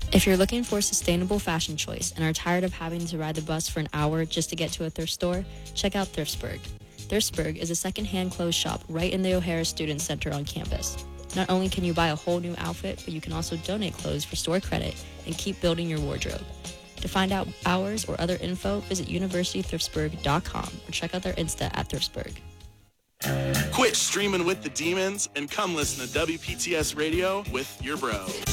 If you're looking for a sustainable fashion choice and are tired of having to ride the bus for an hour just to get to a thrift store, check out Thriftsburg. Thriftsburg is a secondhand clothes shop right in the O'Hara Student Center on campus. Not only can you buy a whole new outfit, but you can also donate clothes for store credit and keep building your wardrobe. To find out hours or other info, visit universitythriftsburg.com or check out their Insta at Thriftsburg. Quit streaming with the demons and come listen to WPTS Radio with your bro.